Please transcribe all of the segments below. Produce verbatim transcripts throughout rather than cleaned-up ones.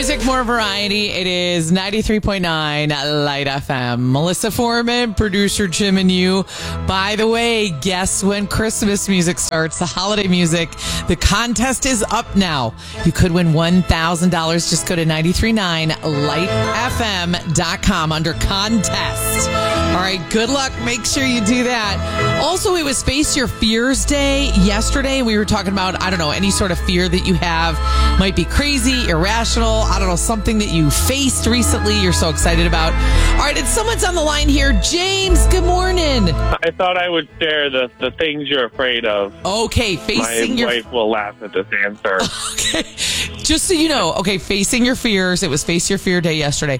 music, more variety. It is ninety-three point nine Light F M. Melissa Foreman, producer Jim and you. By the way, guess when Christmas music starts? The holiday music. The contest is up now. You could win one thousand dollars. Just go to nine three nine light f m dot com under contest. All right, good luck. Make sure you do that. Also, it was Face Your Fears Day yesterday. We were talking about, I don't know, any sort of fear that you have. Might be crazy, irrational, I don't know, something that you faced recently you're so excited about. All right, and someone's on the line here. James, good morning. I thought I would share the, the things you're afraid of. Okay, facing My your... wife will laugh at this answer. Okay, just so you know, okay, facing your fears. It was Face Your Fear Day yesterday.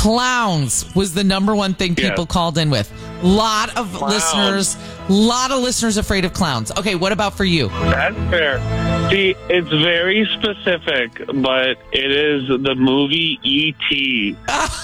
Clowns was the number one thing people Yes. called in with. Lot of Clowns. listeners, lot of listeners afraid of clowns. Okay, what about for you? That's fair. See, it's very specific, but it is the movie E T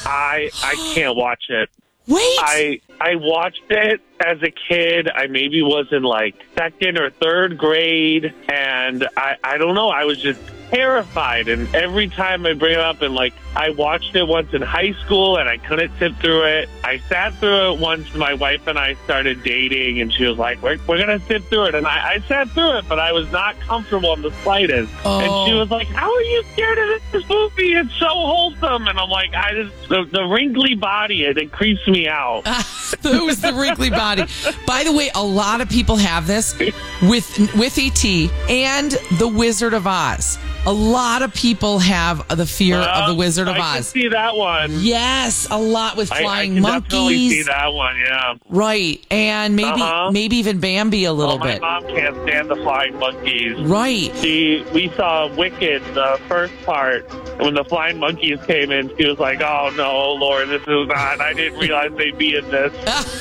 I I can't watch it. Wait. I I watched it as a kid. I maybe was in like second or third grade, and I I don't know. I was just terrified, and every time I bring it up, and like I watched it once in high school, and I couldn't sit through it. I sat through it once. My wife and I started dating, and she was like, "We're we're gonna sit through it," and I, I sat through it, but I was not comfortable in the slightest. Oh. And she was like, "How are you scared of this movie? It's so wholesome." And I'm like, "I just the, the wrinkly body, it, it creeps me out." It was the wrinkly body. By the way, a lot of people have this with with E T and the Wizard of Oz. A lot of people have the fear Well, of the Wizard of I can Oz. see that one. Yes, a lot with I, flying I can monkeys. definitely see that one, yeah. Right, and maybe Uh-huh. maybe even Bambi a little Oh, my bit. mom can't stand the flying monkeys. Right. She, we saw Wicked, the first part, and when the flying monkeys came in, she was like, "Oh no, Lord, this is not. I didn't realize they'd be in this."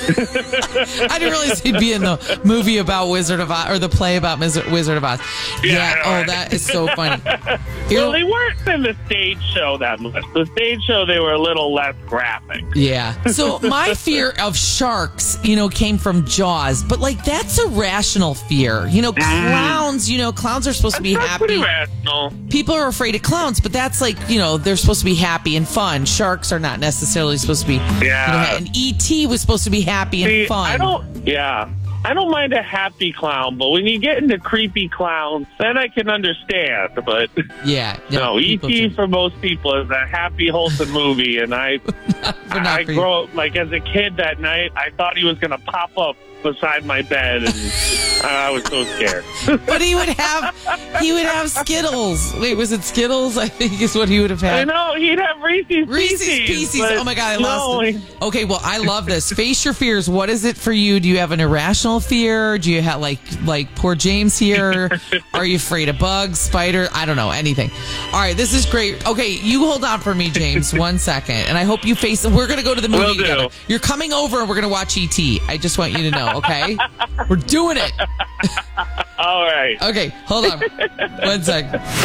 I didn't realize he'd be in the movie about Wizard of Oz, or the play about Miz- Wizard of Oz. Yeah, Yeah, oh, right. that is so funny. Here- Well, they weren't in the stage show that much. The stage show, they were a little less graphic. Yeah. So my fear of sharks, you know, came from Jaws, but like that's a rational fear. You know, clowns, you know, clowns are supposed to be That's happy. pretty rational. People are afraid of clowns, but that's like, you know, they're supposed to be happy and fun. Sharks are not necessarily supposed to be. Yeah. You know, and E T was supposed to be happy and See, fun. I don't, yeah. I don't mind a happy clown, but when you get into creepy clowns, then I can understand. But Yeah. yeah no, E people T do. for most people is a happy, wholesome movie, and I, But not I for you. grow up like as a kid that night. I thought he was going to pop up beside my bed, and I was so scared. But he would have, he would have Skittles. Wait, was it Skittles? I think is what he would have I had. know he'd have Reese's Reese's Pieces. Pieces. but Oh my God, I no, lost it. Okay, well, I love this. Face your fears. What is it for you? Do you have an irrational fear? Do you have like like poor James here? Are you afraid of bugs, spiders? I don't know, anything. All right, this is great. Okay, you hold on for me, James, one second, and I hope you face. We're gonna go to the movie Will do. together. You're coming over, and we're gonna watch E T. I just want you to know, okay? We're doing it. All right. Okay, hold on, one second.